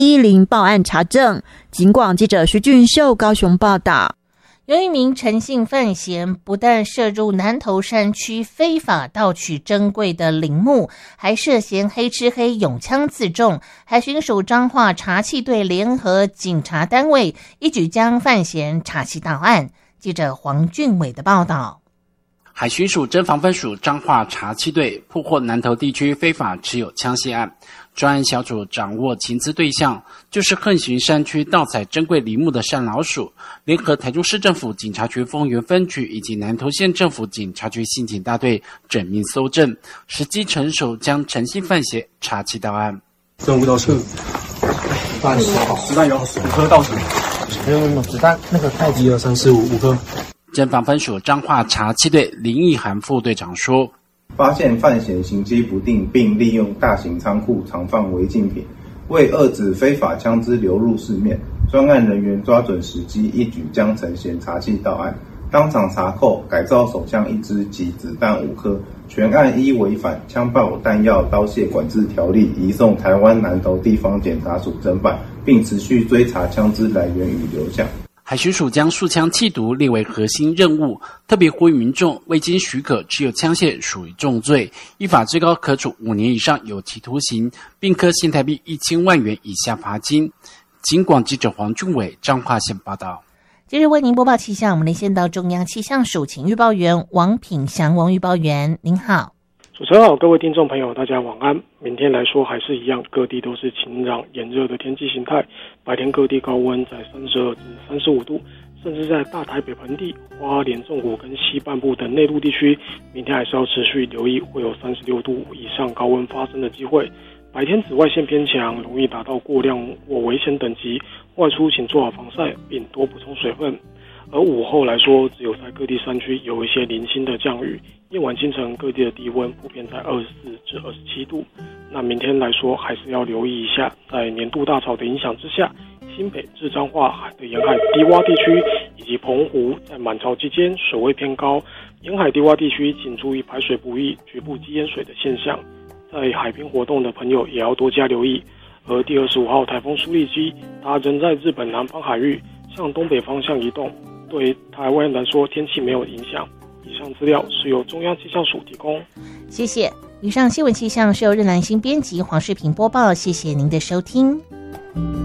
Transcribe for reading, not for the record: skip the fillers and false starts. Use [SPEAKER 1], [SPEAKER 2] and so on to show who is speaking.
[SPEAKER 1] 110报案查证。警广记者徐俊秀高雄报道。
[SPEAKER 2] 有一名陈姓犯嫌不但涉入南投山区非法盗取珍贵的陵墓，还涉嫌黑吃黑拥枪自重。海巡署彰化查缉队联合警察单位一举将犯嫌查缉到案。记者黄俊伟的报道。
[SPEAKER 3] 海巡署侦防分署彰化查缉队破获南投地区非法持有枪械案，专案小组掌握情资对象，就是横行山区盗采珍贵陵墓的山老鼠，联合台中市政府警察局丰原分局以及南投县政府警察局刑警大队缜密搜证，时机成熟，将陈姓犯嫌查缉到案。
[SPEAKER 4] 任务到处，子弹有5颗到手，没有子弹那个太极1、2、3、4、5颗。
[SPEAKER 3] 侦防分署彰化查缉队林义涵副队长说，
[SPEAKER 5] 发现犯嫌行迹不定，并利用大型仓库藏放违禁品，为遏止非法枪支流入市面，专案人员抓准时机，一举将陈嫌查缉到案，当场查扣改造手枪1支及子弹5颗，全案依违反枪炮弹药刀械管制条例移送台湾南投地方检察署侦办，并持续追查枪支来源与流向。
[SPEAKER 3] 海巡署将数枪缉毒列为核心任务，特别呼吁民众未经许可持有枪械属于重罪，依法最高可处5年以上有期徒刑，并科新台币1000万元以下罚金。警广记者黄俊伟彰化县报道。
[SPEAKER 2] 接着为您播报气象，我们连线到中央气象署请预报员王品祥王预报员，您好。
[SPEAKER 6] 主持人好，各位听众朋友大家晚安。明天来说还是一样，各地都是晴朗炎热的天气形态，白天各地高温在32至35度，甚至在大台北盆地、花莲纵谷跟西半部等内陆地区，明天还是要持续留意会有36度以上高温发生的机会。白天紫外线偏强，容易达到过量或危险等级，外出请做好防晒并多补充水分。而午后来说，只有在各地山区有一些零星的降雨，夜晚清晨各地的低温普遍在24至27度。那明天来说还是要留意一下，在年度大潮的影响之下，新北至彰化的沿海低洼地区以及澎湖在满潮期间水位偏高，沿海低洼地区请注意排水不易、局部积淹水的现象。在海边活动的朋友也要多加留意。而第25号台风苏力基，它仍在日本南方海域向东北方向移动，对台湾来说天气没有影响。以上资料是由中央气象署提供。
[SPEAKER 2] 谢谢。以上新闻气象是由任兰心编辑，黄世平播报。谢谢您的收听。